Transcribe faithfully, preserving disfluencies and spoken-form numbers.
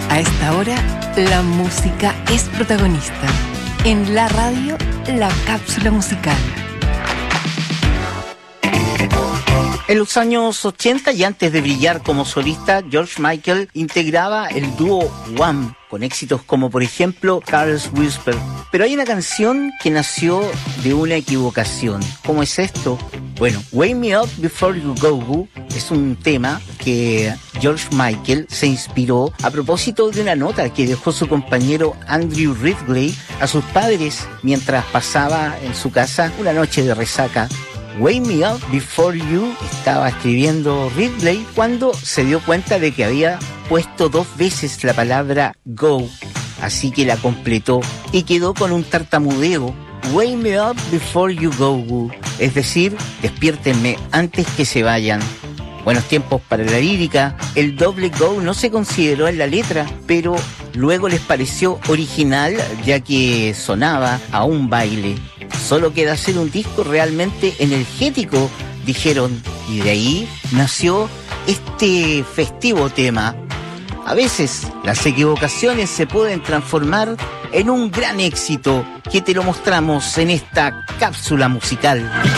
A esta hora, la música es protagonista. En la radio, la cápsula musical. En los años ochenta y antes de brillar como solista, George Michael integraba el dúo Wham, con éxitos como por ejemplo Careless Whisper. Pero hay una canción que nació de una equivocación. ¿Cómo es esto? Bueno, Wake Me Up Before You Go Go es un tema que George Michael se inspiró a propósito de una nota que dejó su compañero Andrew Ridgeley a sus padres mientras pasaba en su casa una noche de resaca. Wake Me Up Before You estaba escribiendo Ridgeley cuando se dio cuenta de que había puesto dos veces la palabra go, así que la completó y quedó con un tartamudeo. Wake Me Up Before You Go Go, es decir, despiértenme antes que se vayan. Buenos tiempos para la lírica. El doble go no se consideró en la letra, pero luego les pareció original ya que sonaba a un baile. Solo queda hacer un disco realmente energético, dijeron, y de ahí nació este festivo tema. A veces las equivocaciones se pueden transformar en un gran éxito que te lo mostramos en esta cápsula musical.